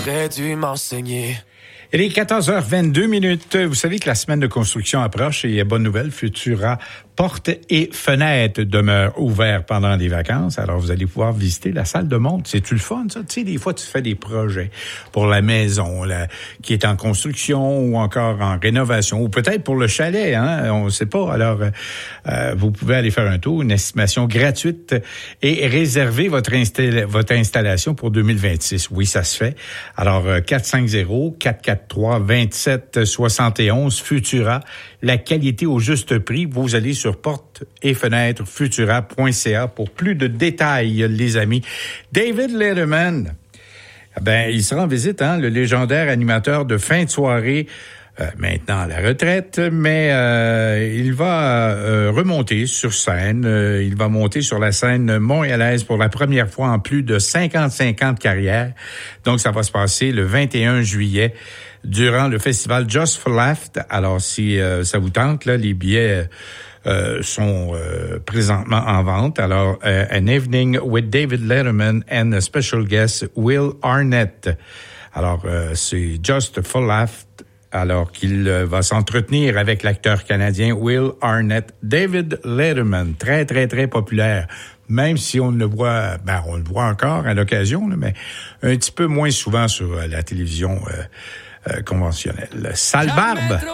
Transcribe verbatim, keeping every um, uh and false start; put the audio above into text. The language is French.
t'aurais dû m'enseigner. Il est quatorze heures vingt-deux minutes. Vous savez que la semaine de construction approche et bonne nouvelle, Futura portes et fenêtres demeurent ouverts pendant les vacances. Alors, vous allez pouvoir visiter la salle de montre. C'est-tu le fun, ça? Tu sais, des fois, tu fais des projets pour la maison là, qui est en construction ou encore en rénovation ou peut-être pour le chalet, hein? On ne sait pas. Alors, euh, vous pouvez aller faire un tour, une estimation gratuite et réserver votre, install- votre installation pour deux mille vingt-six. Oui, ça se fait. Alors, quatre cinq zéro, quatre quatre trois, deux sept six un, Futura, la qualité au juste prix. Vous allez sur porte et fenêtres futura point c a pour plus de détails, les amis. David Letterman, ben, il sera en visite, hein, le légendaire animateur de fin de soirée, euh, maintenant à la retraite, mais euh, il va euh, remonter sur scène. Euh, il va monter sur la scène montréalaise pour la première fois en plus de cinquante-cinq ans de carrière. Donc, ça va se passer le vingt et un juillet durant le festival Just for Laugh. Alors, si euh, ça vous tente, là, les billets euh, sont euh, présentement en vente. Alors, euh, An Evening with David Letterman and a special guest, Will Arnett. Alors, euh, c'est Just for Laugh, alors qu'il euh, va s'entretenir avec l'acteur canadien Will Arnett. David Letterman, très, très, très populaire. Même si on le voit, ben, on le voit encore à l'occasion, là, mais un petit peu moins souvent sur euh, la télévision euh, euh, conventionnelle. Sale barbe!